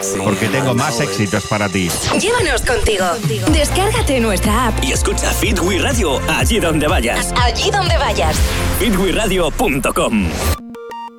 porque tengo más éxitos para ti. Llévanos contigo. Descárgate nuestra app y escucha Fit We Radio allí donde vayas. Allí donde vayas. fitwiradio.com.